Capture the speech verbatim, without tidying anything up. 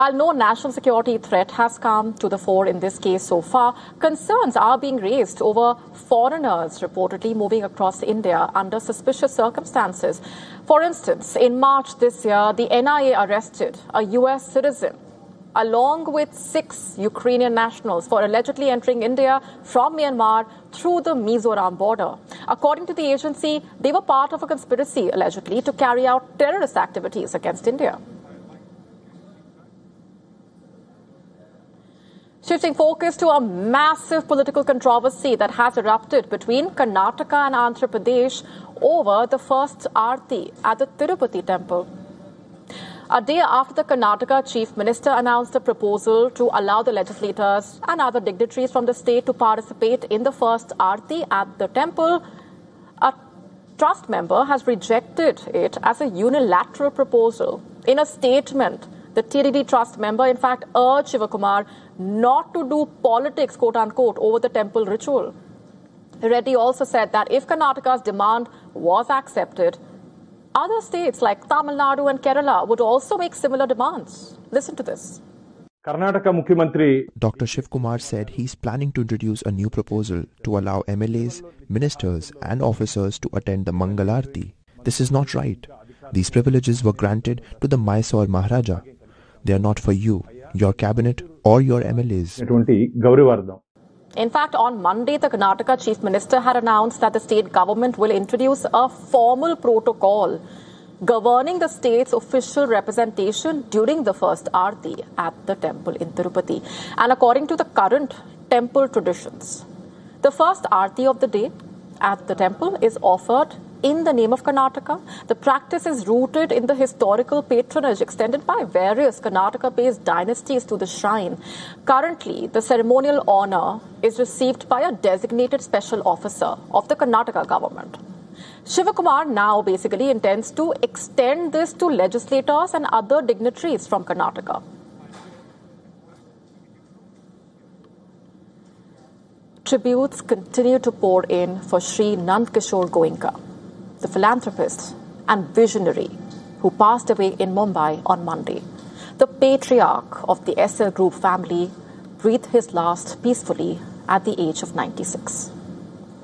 While no national security threat has come to the fore in this case so far, concerns are being raised over foreigners reportedly moving across India under suspicious circumstances. For instance, in March this year, the N I A arrested a U S citizen along with six Ukrainian nationals for allegedly entering India from Myanmar through the Mizoram border. According to the agency, they were part of a conspiracy allegedly to carry out terrorist activities against India. Shifting focus to a massive political controversy that has erupted between Karnataka and Andhra Pradesh over the first Aarti at the Tirupati temple. A day after the Karnataka Chief Minister announced a proposal to allow the legislators and other dignitaries from the state to participate in the first Aarti at the temple, a trust member has rejected it as a unilateral proposal. In a statement, the T D D trust member, in fact, urged Shivakumar not to do politics, quote-unquote, over the temple ritual. Reddy also said that if Karnataka's demand was accepted, other states like Tamil Nadu and Kerala would also make similar demands. Listen to this. Karnataka Mukhyamantri Doctor Shivakumar said he's planning to introduce a new proposal to allow M L As, ministers and officers to attend the Mangalarti. This is not right. These privileges were granted to the Mysore Maharaja. They are not for you, your cabinet or your M L As. In fact, on Monday, the Karnataka Chief Minister had announced that the state government will introduce a formal protocol governing the state's official representation during the first Aarti at the temple in Tirupati. And according to the current temple traditions, the first Aarti of the day at the temple is offered in the name of Karnataka. The practice is rooted in the historical patronage extended by various Karnataka-based dynasties to the shrine. Currently, the ceremonial honor is received by a designated special officer of the Karnataka government. Shivakumar now basically intends to extend this to legislators and other dignitaries from Karnataka. Tributes continue to pour in for Sri Nandkishore Goenka, the philanthropist and visionary who passed away in Mumbai on Monday. The patriarch of the S L Group family breathed his last peacefully at the age of ninety-six.